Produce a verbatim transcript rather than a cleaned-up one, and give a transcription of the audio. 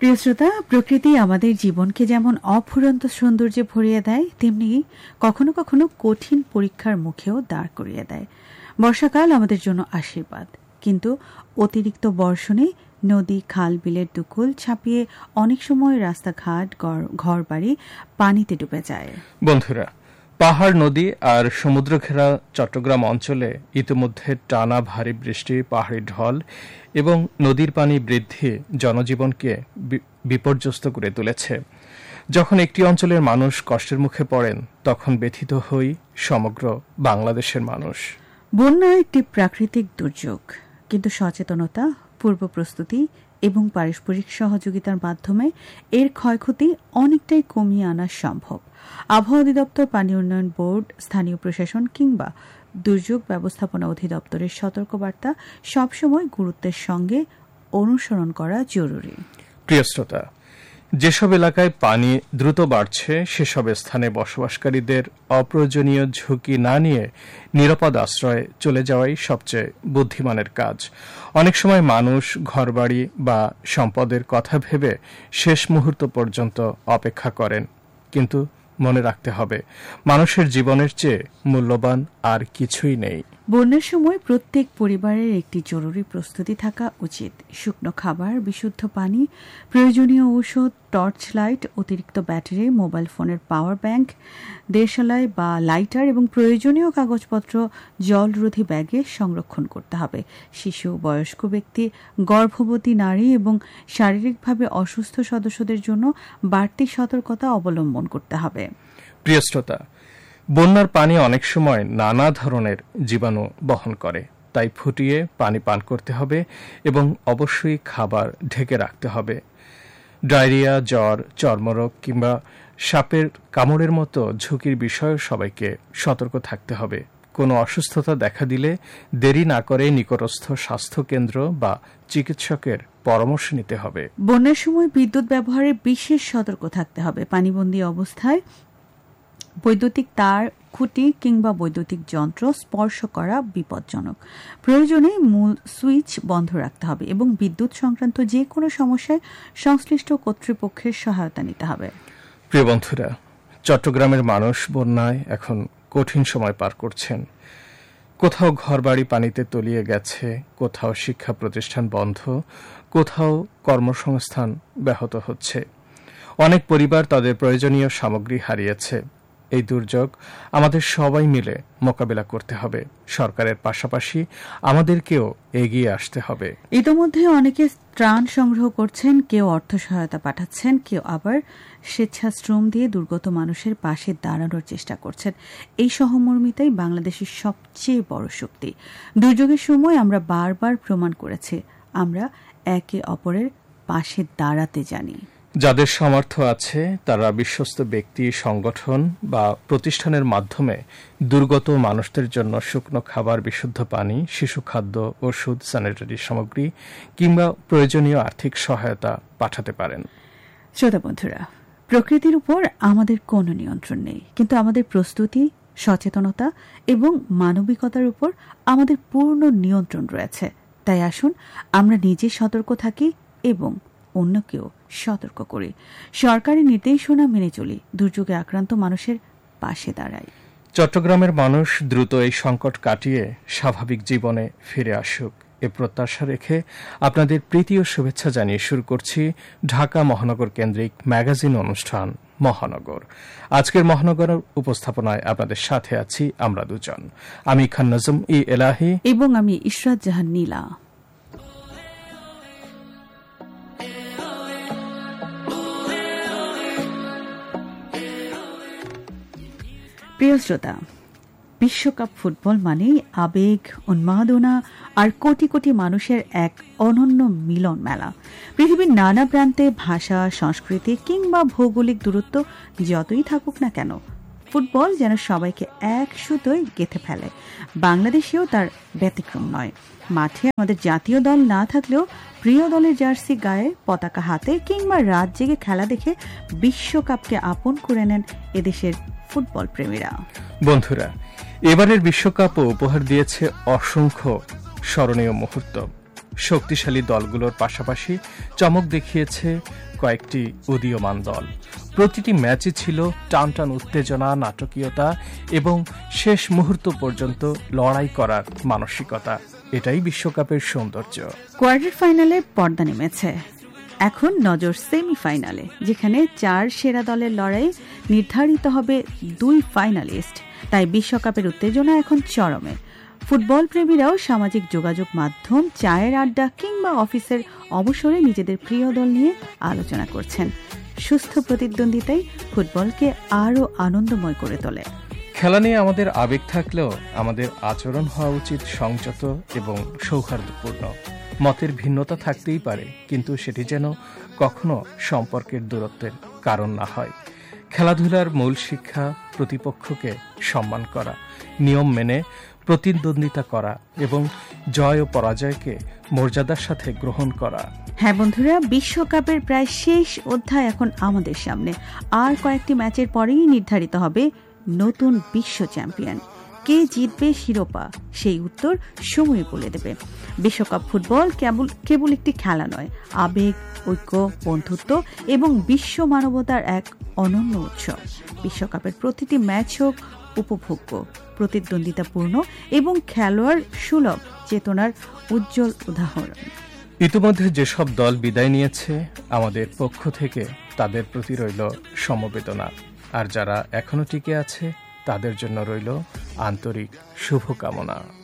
প্রিয় শ্রোতা, প্রকৃতি আমাদের জীবনকে যেমন অফুরন্ত সৌন্দর্যে ভরিয়ে দেয়, তেমনি কখনো কখনো কঠিন পরীক্ষার মুখেও দাঁড় করিয়ে দেয়। বর্ষাকাল আমাদের জন্য আশীর্বাদ, কিন্তু অতিরিক্ত বর্ষণে নদী, খাল, বিলের দুকুল ছাপিয়ে অনেক সময় রাস্তাঘাট, ঘরবাড়ি পানিতে ডুবে যায়। বন্ধুরা, পাহাড়, নদী আর সমুদ্র ঘেরা চট্টগ্রাম অঞ্চলে ইতিমধ্যে টানা ভারী বৃষ্টি, পাহাড়ি ঢল এবং নদীর পানি বৃদ্ধি জনজীবনকে বিপর্যস্ত করে তুলেছে। যখন একটি অঞ্চলের মানুষ কষ্টের মুখে পড়েন, তখন ব্যথিত হই সমগ্র বাংলাদেশের মানুষ। বন্যা একটি প্রাকৃতিক দুর্যোগ, কিন্তু সচেতনতা, পূর্ব প্রস্তুতি এবং পারস্পরিক সহযোগিতার মাধ্যমে এর ক্ষয়ক্ষতি অনেকটাই কমিয়ে আনা সম্ভব। আবহাওয়া অধিদপ্তর, পানি উন্নয়ন বোর্ড, স্থানীয় প্রশাসন কিংবা দুর্যোগ ব্যবস্থাপনা অধিদপ্তরের সতর্কবার্তা সবসময় গুরুত্বের সঙ্গে অনুসরণ করা জরুরি। প্রিয় শ্রোতা, যেসব এলাকায় পানি দ্রুত বাড়ছে সেসব স্থানে বসবাসকারীদের অপ্রয়োজনীয় ঝুঁকি না নিয়ে নিরাপদ আশ্রয়ে চলে যাওয়াই সবচেয়ে বুদ্ধিমানের কাজ। অনেক সময় মানুষ ঘরবাড়ি বা সম্পদের কথা ভেবে শেষ মুহূর্ত পর্যন্ত অপেক্ষা করেন, কিন্তু মনে রাখতে হবে মানুষের জীবনের চেয়ে মূল্যবান আর কিছুই নেই। বন্যার সময় প্রত্যেক পরিবারের একটি জরুরি প্রস্তুতি থাকা উচিত। শুকনো খাবার, বিশুদ্ধ পানি, প্রয়োজনীয় ঔষধ, টর্চ লাইট, অতিরিক্ত ব্যাটারি, মোবাইল ফোনের পাওয়ার ব্যাংক, দেশালাই বা লাইটার এবং প্রয়োজনীয় কাগজপত্র জলরোধী ব্যাগে সংরক্ষণ করতে হবে। শিশু, বয়স্ক ব্যক্তি, গর্ভবতী নারী এবং শারীরিকভাবে অসুস্থ সদস্যদের জন্য বাড়তি সতর্কতা অবলম্বন করতে হবে। প্রিয় শ্রোতা, বন্যার পানি অনেক সময় নানা ধরনের জীবাণু বহন করে, তাই ফুটিয়ে পানি পান করতে হবে এবং অবশ্যই খাবার ঢেকে রাখতে হবে। ডায়রিয়া, জ্বর, চর্মরোগ কিংবা সাপের কামড়ের মতো ঝুঁকির বিষয়ে সবাইকে সতর্ক থাকতে হবে। কোনো অসুস্থতা দেখা দিলে দেরি না করে নিকটস্থ স্বাস্থ্যকেন্দ্র বা চিকিৎসকের পরামর্শ নিতে হবে। বন্যার সময় বিদ্যুৎ ব্যবহারে বিশেষ সতর্ক থাকতে হবে। পানিবন্দী অবস্থায় বৈদ্যুতিক তার, খুঁটি কিংবা বৈদ্যুতিক যন্ত্র স্পর্শ করা বিপজ্জনক। প্রয়োজনে মূল সুইচ বন্ধ রাখতে হবে এবং বিদ্যুৎ সংক্রান্ত যে কোনো সমস্যায় সংশ্লিষ্ট কর্তৃপক্ষের সহায়তা নিতে হবে। প্রিয় বন্ধুরা, চট্টগ্রামের মানুষ বন্যায় এখন কঠিন সময় পার করছেন। কোথাও ঘরবাড়ি পানিতে তলিয়ে গেছে, কোথাও শিক্ষা প্রতিষ্ঠান বন্ধ, কোথাও কর্মসংস্থান ব্যাহত হচ্ছে। অনেক পরিবার তাদের প্রয়োজনীয় সামগ্রী হারিয়েছে। এই দুর্যোগ আমাদের সবাই মিলে মোকাবিলা করতে হবে। সরকারের পাশাপাশি আমাদেরকেও এগিয়ে আসতে হবে। ইতোমধ্যে অনেকে ত্রাণ সংগ্রহ করছেন, কেউ অর্থ সহায়তা পাঠাচ্ছেন, কেউ আবার স্বেচ্ছাশ্রম দিয়ে দুর্গত মানুষের পাশে দাঁড়ানোর চেষ্টা করছেন। এই সহমর্মিতাই বাংলাদেশের সবচেয়ে বড় শক্তি। দুর্যোগের সময় আমরা বারবার প্রমাণ করেছি আমরা একে অপরের পাশে দাঁড়াতে জানি। যাদের সামর্থ্য আছে তারা বিশ্বস্ত ব্যক্তি, সংগঠন বা প্রতিষ্ঠানের মাধ্যমে দুর্গত মানুষদের জন্য শুকনো খাবার, বিশুদ্ধ পানি, শিশু খাদ্য, ওষুধ, স্যানিটারি সামগ্রী কিংবা প্রয়োজনীয় আর্থিক সহায়তা পাঠাতে পারেন। শ্রোতা বন্ধুরা, প্রকৃতির উপর আমাদের কোনো নিয়ন্ত্রণ নেই, কিন্তু আমাদের প্রস্তুতি, সচেতনতা এবং মানবিকতার উপর আমাদের পূর্ণ নিয়ন্ত্রণ রয়েছে। তাই আসুন আমরা নিজে সতর্ক থাকি এবং অন্যকেও সতর্ক করি। সরকারি নির্দেশনা মেনে চলি, দুর্যোগে আক্রান্ত মানুষের পাশে দাঁড়াই। চট্টগ্রামের মানুষ দ্রুত এই সংকট কাটিয়ে স্বাভাবিক জীবনে ফিরে আসুক, এ প্রত্যাশা রেখে আপনাদের প্রীতি ও শুভেচ্ছা জানিয়ে শুরু করছি ঢাকা মহানগর কেন্দ্রিক ম্যাগাজিন অনুষ্ঠান মহানগর। আজকের মহানগরের উপস্থাপনায় আপনাদের সাথে আছি আমরা দুজন, আমি খান নাজম ই এলাহি এবং আমি ইশরাত জাহান নীলা। প্রিয় শ্রোতা, বিশ্বকাপ ফুটবল মানেই আবেগ, উন্মাদনা আর কোটি কোটি মানুষের এক অনন্য মিলন মেলা। পৃথিবীর নানা প্রান্তে ভাষা, সংস্কৃতি কিংবা ভৌগোলিক দূরত্ব যতই থাকুক না কেন, ফুটবল যেন সবাইকে এক সুতোয় গেঁথে ফেলে। বাংলাদেশেও তার ব্যতিক্রম নয়। মাঠে আমাদের জাতীয় দল না থাকলেও প্রিয় দলের জার্সি গায়ে, পতাকা হাতে কিংবা রাত জেগে খেলা দেখে বিশ্বকাপকে আপন করে নেন এদেশের ফুটবল প্রেমীরা। বন্ধুরা, এবারের বিশ্বকাপও উপহার দিয়েছে অসংখ্য স্মরণীয় মুহূর্ত। শক্তিশালী দলগুলোর পাশাপাশি চমক দেখিয়েছে কয়েকটি উদীয়মান দল। প্রতিটি ম্যাচে ছিল টানটান উত্তেজনা, নাটকীয়তা এবং শেষ মুহূর্ত পর্যন্ত লড়াই করার মানসিকতা। এটাই বিশ্বকাপের সৌন্দর্য। কোয়ার্টার ফাইনালে পর্দা নেমেছে, এখন নজর সেমিফাইনালে, যেখানে চার সেরা দলের লড়াই নির্ধারিত হবে দুই ফাইনালিস্ট। তাই বিশ্বকাপের উত্তেজনা এখন চরমে। ফুটবল প্রেমীরাও সামাজিক যোগাযোগ মাধ্যম, চায়ের আড্ডা কিংবা অফিসের অবসরে নিজেদের প্রিয় দল নিয়ে আলোচনা করছেন। সুস্থ প্রতিদ্বন্দ্বিতাই ফুটবলকে আরও আনন্দময় করে তোলে। খেলা নিয়ে আমাদের আবেগ থাকলেও আমাদের আচরণ হওয়া উচিত সংযত এবং সৌহার্দ্যপূর্ণ। মতের ভিন্নতা থাকতেই পারে, কিন্তু সেটি যেন কখনো সম্পর্কের দূরত্বের কারণ না হয়। খেলাধুলার মূল শিক্ষা প্রতিপক্ষকে সম্মান করা, নিয়ম মেনে প্রতিদ্বন্দ্বিতা করা এবং জয় ও পরাজয়কে মর্যাদার সাথে গ্রহণ করা। হ্যাঁ বন্ধুরা, বিশ্বকাপের প্রায় শেষ অধ্যায় এখন আমাদের সামনে। আর কয়েকটি ম্যাচের পরেই নির্ধারিত হবে নতুন বিশ্ব চ্যাম্পিয়ন। কে জিতবে শিরোপা, সেই উত্তর সময় বলে দেবে। বিশ্বকাপ ফুটবল কেবল কেবল একটি খেলা নয়, আবেগ, ঐক্য, বন্ধুত্ব এবং বিশ্ব মানবতার এক অনন্য উৎসব। বিশ্বকাপের প্রতিটি ম্যাচ হোক উপভোগ্য, প্রতিদ্বন্দ্বিতাপূর্ণ এবং খেলোয়াড় সুলভ চেতনার উজ্জ্বল উদাহরণ। ইতিমধ্যে যেসব দল বিদায় নিয়েছে, আমাদের পক্ষ থেকে তাদের প্রতি রইল সমবেদনা। আর যারা এখনো টিকে আছে, তাদের জন্য রইল আন্তরিক শুভকামনা।